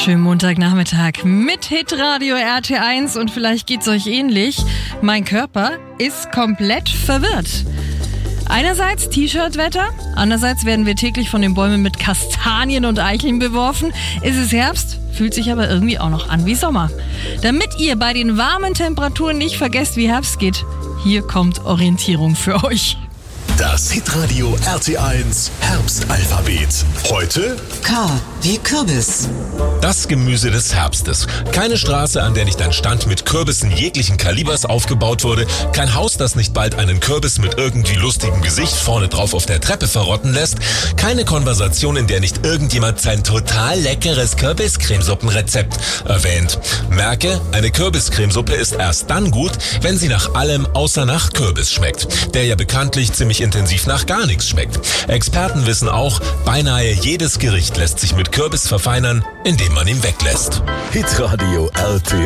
wunderschönen Montagnachmittag mit Hitradio RT1 und vielleicht geht's euch ähnlich. Mein Körper ist komplett verwirrt. Einerseits T-Shirt-Wetter, andererseits werden wir täglich von den Bäumen mit Kastanien und Eicheln beworfen. Ist es Herbst, fühlt sich aber irgendwie auch noch an wie Sommer. Damit ihr bei den warmen Temperaturen nicht vergesst, wie Herbst geht, hier kommt Orientierung für euch. Das Hitradio RT1 Herbstalphabet. Heute K wie Kürbis. Das Gemüse des Herbstes. Keine Straße, an der nicht ein Stand mit Kürbissen jeglichen Kalibers aufgebaut wurde. Kein Haus, das nicht bald einen Kürbis mit irgendwie lustigem Gesicht vorne drauf auf der Treppe verrotten lässt. Keine Konversation, in der nicht irgendjemand sein total leckeres Kürbiscremesuppenrezept erwähnt. Merke, eine Kürbiscremesuppe ist erst dann gut, wenn sie nach allem außer nach Kürbis schmeckt. Der ja bekanntlich ziemlich intensiv nach gar nichts schmeckt. Experten wissen auch, beinahe jedes Gericht lässt sich mit Kürbis verfeinern, indem man ihn weglässt. Hitradio RT1.